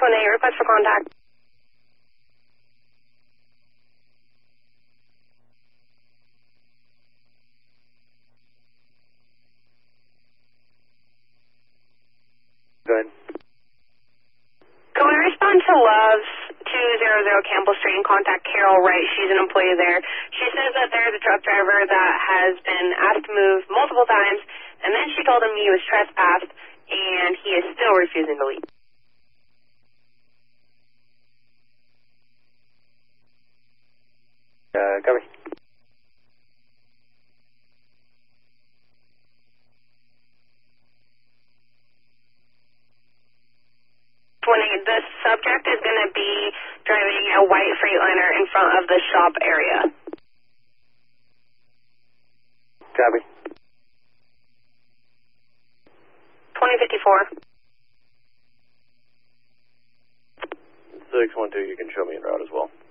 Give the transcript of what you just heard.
618, request for contact. Go ahead. Can we respond to Love's 200 Campbell Street and contact Carol Wright? She's an employee there. She says that there's a truck driver that has been asked to move multiple times, and then she told him he was trespassed, and he is still refusing to leave. Copy. The subject is going to be driving a white Freightliner in front of the shop area. Copy. 2054. 612, you can show me en route as well.